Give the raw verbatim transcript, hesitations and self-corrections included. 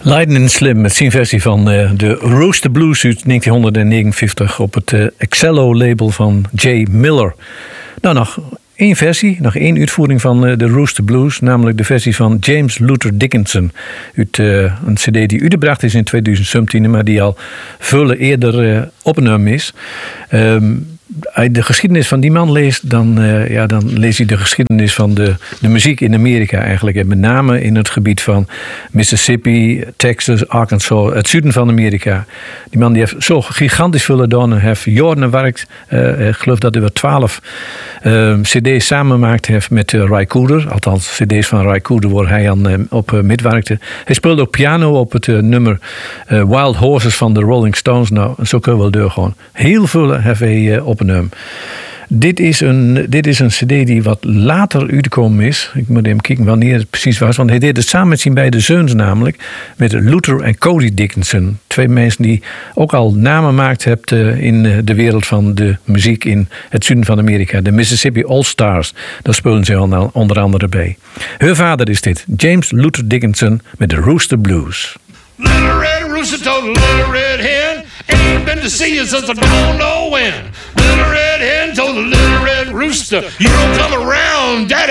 Lightning Slim met zijn versie van uh, de Rooster Blues uit negentien negenenvijftig op het uh, Excello-label van Jay Miller. Nou, nog één versie, nog één uitvoering van uh, de Rooster Blues, namelijk de versie van James Luther Dickinson. Uit uh, een cd die uitgebracht is in tweeduizend zeventien, maar die al veel eerder uh, opgenomen is. Um, Als je de geschiedenis van die man leest, dan, uh, ja, dan lees je de geschiedenis van de, de muziek in Amerika eigenlijk. En met name in het gebied van Mississippi, Texas, Arkansas, het zuiden van Amerika. Die man die heeft zo gigantisch veel gedaan. Hij heeft jaren gewerkt. Uh, ik geloof dat hij wel twaalf uh, cd's samenmaakt heeft met uh, Ry Cooder. Althans, cd's van Ry Cooder waar hij aan uh, op uh, midwerkte. Hij speelde ook piano op het uh, nummer uh, Wild Horses van de Rolling Stones. Nou, zo kunnen we wel doorgaan. Heel veel heeft hij uh, op Dit is, een, dit is een cd die wat later uitgekomen is. Ik moet even kijken wanneer het precies was. Want hij deed het samen met zijn beide zoons namelijk. Met Luther en Cody Dickinson. Twee mensen die ook al namen gemaakt hebben in de wereld van de muziek in het zuiden van Amerika. De Mississippi All Stars. Daar spelen ze onder andere bij. Hun vader is dit. James Luther Dickinson met de Rooster Blues. Little red rooster told a little red hen, ain't been to see you since I don't know when. Little red hen told the little red rooster, you don't come around, Daddy